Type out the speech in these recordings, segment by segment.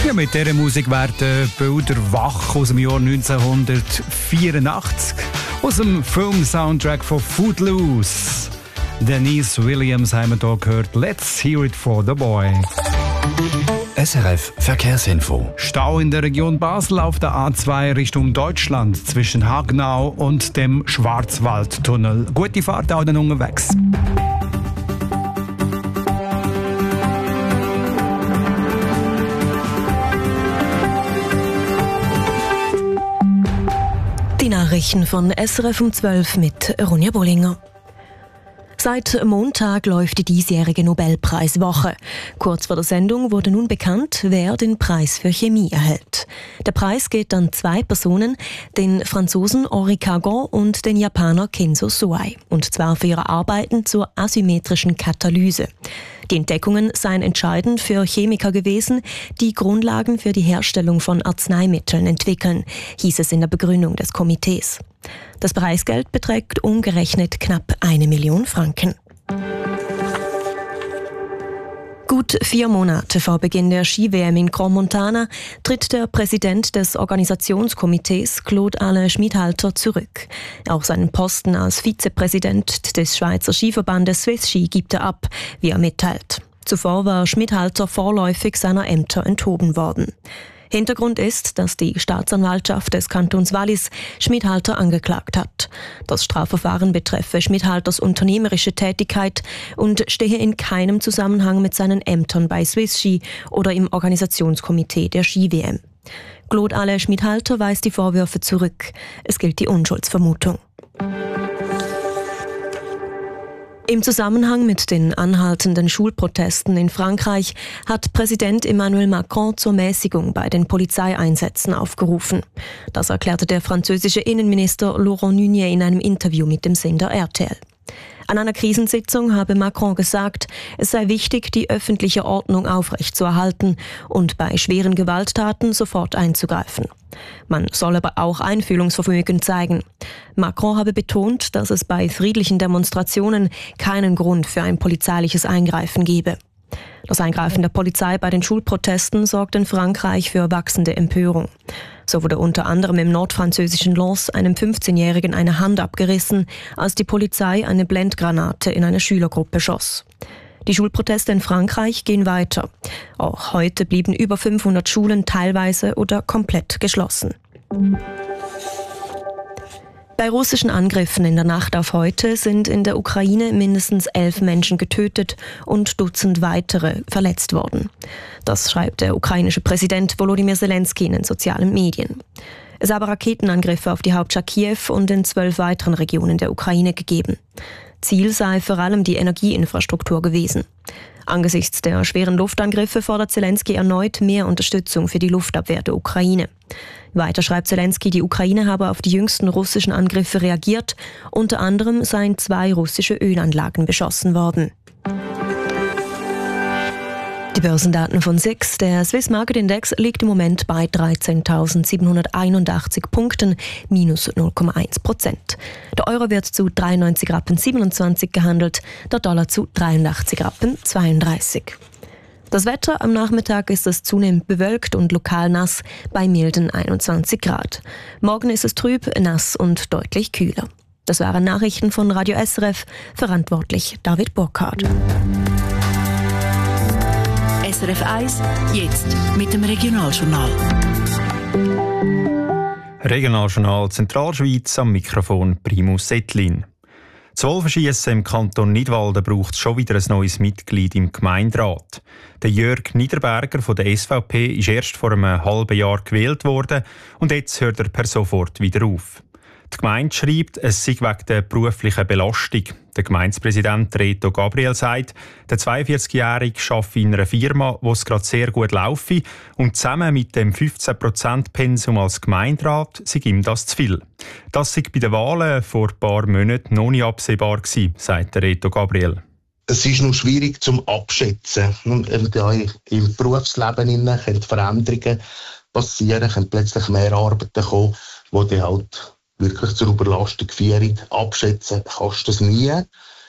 Ja, mit dieser Musik werden Bilder wach aus dem Jahr 1984, aus dem Film-Soundtrack von Footloose. Denise Williams haben wir hier gehört. Let's hear it for the boy. SRF Verkehrsinfo. Stau in der Region Basel auf der A2 Richtung Deutschland zwischen Hagnau und dem Schwarzwaldtunnel. Gute Fahrt auch dann unterwegs. Die Nachrichten von SRF um 12 mit Ronja Bollinger. Seit Montag läuft die diesjährige Nobelpreiswoche. Kurz vor der Sendung wurde nun bekannt, wer den Preis für Chemie erhält. Der Preis geht an 2 Personen, den Franzosen Henri Cagon und den Japaner Kenzo Soai. Und zwar für ihre Arbeiten zur asymmetrischen Katalyse. Die Entdeckungen seien entscheidend für Chemiker gewesen, die Grundlagen für die Herstellung von Arzneimitteln entwickeln, hieß es in der Begründung des Komitees. Das Preisgeld beträgt umgerechnet knapp 1 Million Franken. Gut 4 Monate vor Beginn der Ski-WM in Crans-Montana tritt der Präsident des Organisationskomitees, Claude Alain Schmidhalter, zurück. Auch seinen Posten als Vizepräsident des Schweizer Skiverbandes Swiss Ski gibt er ab, wie er mitteilt. Zuvor war Schmidhalter vorläufig seiner Ämter enthoben worden. Hintergrund ist, dass die Staatsanwaltschaft des Kantons Wallis Schmidhalter angeklagt hat. Das Strafverfahren betreffe Schmidhalters unternehmerische Tätigkeit und stehe in keinem Zusammenhang mit seinen Ämtern bei Swiss Ski oder im Organisationskomitee der Ski-WM. Claude Alain Schmidhalter weist die Vorwürfe zurück. Es gilt die Unschuldsvermutung. Im Zusammenhang mit den anhaltenden Schulprotesten in Frankreich hat Präsident Emmanuel Macron zur Mäßigung bei den Polizeieinsätzen aufgerufen. Das erklärte der französische Innenminister Laurent Nunez in einem Interview mit dem Sender RTL. An einer Krisensitzung habe Macron gesagt, es sei wichtig, die öffentliche Ordnung aufrechtzuerhalten und bei schweren Gewalttaten sofort einzugreifen. Man soll aber auch Einfühlungsvermögen zeigen. Macron habe betont, dass es bei friedlichen Demonstrationen keinen Grund für ein polizeiliches Eingreifen gebe. Das Eingreifen der Polizei bei den Schulprotesten sorgt in Frankreich für wachsende Empörung. So wurde unter anderem im nordfranzösischen Lens einem 15-Jährigen eine Hand abgerissen, als die Polizei eine Blendgranate in eine Schülergruppe schoss. Die Schulproteste in Frankreich gehen weiter. Auch heute blieben über 500 Schulen teilweise oder komplett geschlossen. Bei russischen Angriffen in der Nacht auf heute sind in der Ukraine mindestens 11 Menschen getötet und Dutzend weitere verletzt worden. Das schreibt der ukrainische Präsident Volodymyr Zelensky in den sozialen Medien. Es habe Raketenangriffe auf die Hauptstadt Kiew und in 12 weiteren Regionen der Ukraine gegeben. Ziel sei vor allem die Energieinfrastruktur gewesen. Angesichts der schweren Luftangriffe fordert Zelensky erneut mehr Unterstützung für die Luftabwehr der Ukraine. Weiter schreibt Zelensky, die Ukraine habe auf die jüngsten russischen Angriffe reagiert. Unter anderem seien 2 russische Ölanlagen beschossen worden. Die Börsendaten von SIX. Der Swiss Market Index liegt im Moment bei 13.781 Punkten, minus 0,1%. Der Euro wird zu 93,27 Rappen gehandelt, der Dollar zu 83,32 Rappen. Das Wetter: am Nachmittag ist es zunehmend bewölkt und lokal nass bei milden 21 Grad. Morgen ist es trüb, nass und deutlich kühler. Das waren Nachrichten von Radio SRF, verantwortlich David Burkhardt. SRF 1, jetzt mit dem Regionaljournal. Regionaljournal Zentralschweiz, am Mikrofon Primus Settlin. Zum Wolfenschiessen im Kanton Nidwalden braucht es schon wieder ein neues Mitglied im Gemeinderat. Der Jörg Niederberger von der SVP ist erst vor einem halben Jahr gewählt worden und jetzt hört er per sofort wieder auf. Die Gemeinde schreibt, es sei wegen der beruflichen Belastung. Der Gemeindepräsident Reto Gabriel sagt, der 42-Jährige arbeite in einer Firma, wo es gerade sehr gut laufe, und zusammen mit dem 15%-Pensum als Gemeinderat sei ihm das zu viel. Das sei bei den Wahlen vor ein paar Monaten noch nicht absehbar gewesen, sagt Reto Gabriel. Es ist noch schwierig zum Abschätzen. Im Berufsleben können Veränderungen passieren, können plötzlich mehr Arbeiten kommen, die dann halt wirklich zur Überlastung führen. Abschätzen kannst du das nie.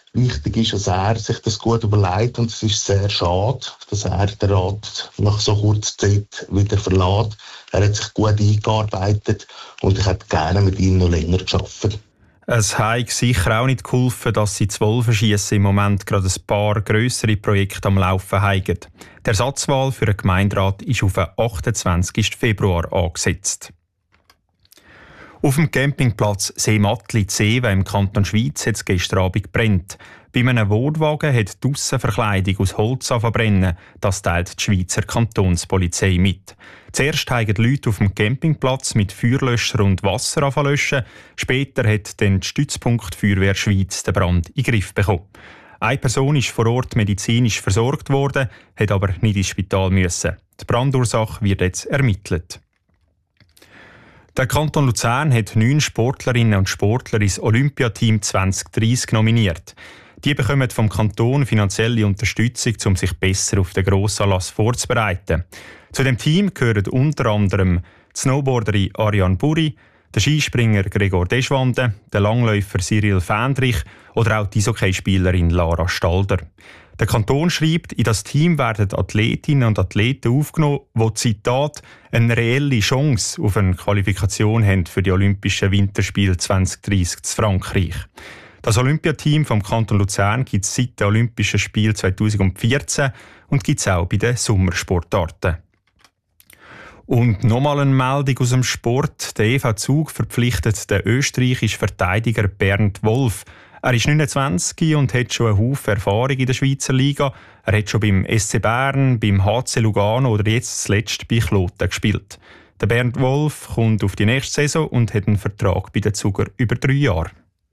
Wichtig ist, dass er sich das gut überlegt und es ist sehr schade, dass er den Rat nach so kurzer Zeit wieder verlässt. Er hat sich gut eingearbeitet und ich hätte gerne mit ihm noch länger gearbeitet. Es hat sicher auch nicht geholfen, dass sie 12 Schiessen im Moment gerade ein paar grössere Projekte am Laufen haben. Die Ersatzwahl für den Gemeinderat ist auf den 28. Februar angesetzt. Auf dem Campingplatz Seemattli-Zewe im Kanton Schwyz hat es gestern Abend gebrannt. Bei einem Wohnwagen hat die Aussenverkleidung aus Holz verbrennen. Das teilt die Schweizer Kantonspolizei mit. Zuerst haben die Leute auf dem Campingplatz mit Feuerlöscher und Wasser löschen. Später hat dann die Stützpunkt Feuerwehr Schweiz den Brand in den Griff bekommen. Eine Person ist vor Ort medizinisch versorgt worden, hat aber nicht ins Spital müssen. Die Brandursache wird jetzt ermittelt. Der Kanton Luzern hat 9 Sportlerinnen und Sportler ins Olympiateam 2030 nominiert. Die bekommen vom Kanton finanzielle Unterstützung, um sich besser auf den Grossanlass vorzubereiten. Zu dem Team gehören unter anderem die Snowboarderin Ariane Burri, der Skispringer Gregor Deschwande, der Langläufer Cyril Fendrich oder auch die Eishockeyspielerin Lara Stalder. Der Kanton schreibt, in das Team werden Athletinnen und Athleten aufgenommen, die, Zitat, eine reelle Chance auf eine Qualifikation haben für die Olympischen Winterspiele 2030 in Frankreich. Das Olympiateam vom Kanton Luzern gibt es seit den Olympischen Spielen 2014 und gibt es auch bei den Sommersportarten. Und nochmal eine Meldung aus dem Sport. Der EV Zug verpflichtet den österreichischen Verteidiger Bernd Wolf. Er ist 29 und hat schon einen Haufen Erfahrung in der Schweizer Liga. Er hat schon beim SC Bern, beim HC Lugano oder jetzt zuletzt bei Kloten gespielt. Der Bernd Wolf kommt auf die nächste Saison und hat einen Vertrag bei den Zuger über 3 Jahre.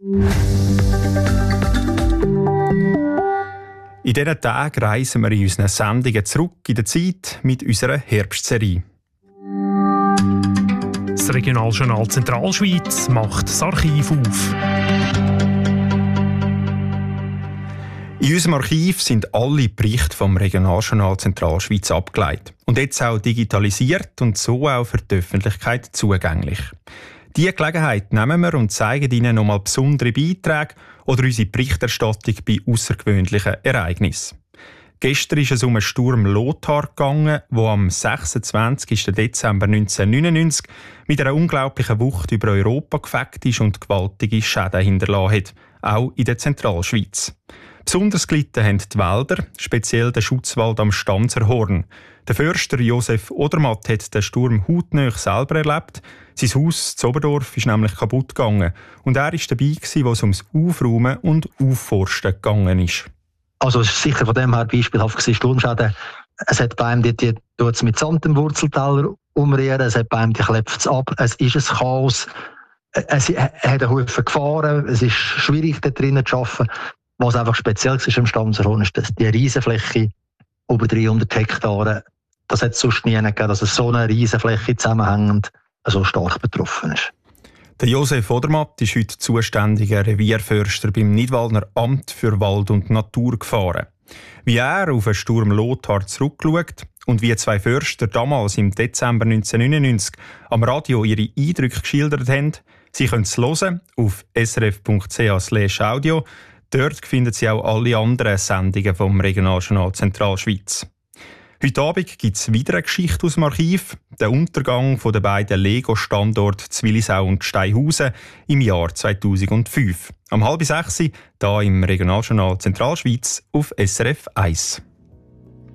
In diesen Tagen reisen wir in unseren Sendungen zurück in der Zeit mit unserer Herbstserie. Das Regionaljournal Zentralschweiz macht das Archiv auf. In unserem Archiv sind alle Berichte vom Regionaljournal Zentralschweiz abgeleitet und jetzt auch digitalisiert und so auch für die Öffentlichkeit zugänglich. Diese Gelegenheit nehmen wir und zeigen Ihnen nochmal besondere Beiträge oder unsere Berichterstattung bei außergewöhnlichen Ereignissen. Gestern ist es um einen Sturm Lothar gegangen, der am 26. Dezember 1999 mit einer unglaublichen Wucht über Europa gefegt ist und gewaltige Schäden hinterlassen hat, auch in der Zentralschweiz. Besonders gelitten haben die Wälder, speziell der Schutzwald am Stanzerhorn. Der Förster Josef Odermatt hat den Sturm hautnah selber erlebt. Sein Haus in Oberdorf ist nämlich kaputt gegangen und er war dabei, wo es ums Aufräumen und Aufforsten gegangen ist. Also es war sicher von dem her beispielhaft Sturmschäden. Es hat bei ihm die tut's mit Sand im Wurzelteller umrühren, es hat bei ihm die klepft es ab, es ist ein Chaos. Es hat einen Haufen Gefahren, es ist schwierig, da drinnen zu arbeiten. Was einfach speziell war im Stanzerhorn, ist, dass die Riesenfläche über 300 Hektare, das hat es sonst nie gegeben, dass so eine Riesenfläche zusammenhängend so stark betroffen ist. Der Josef Odermatt ist heute zuständiger Revierförster beim Nidwaldner Amt für Wald und Natur gefahren. Wie er auf den Sturm Lothar zurückschaut und wie 2 Förster damals im Dezember 1999 am Radio ihre Eindrücke geschildert haben, Sie können es hören auf srf.ch/audio. Dort finden Sie auch alle anderen Sendungen vom Regionaljournal Zentralschweiz. Heute Abend gibt es wieder eine Geschichte aus dem Archiv. Den Untergang der beiden Lego-Standorte Zwillisau und Steinhausen im Jahr 2005. Am 5:30 hier im Regionaljournal Zentralschweiz auf SRF 1.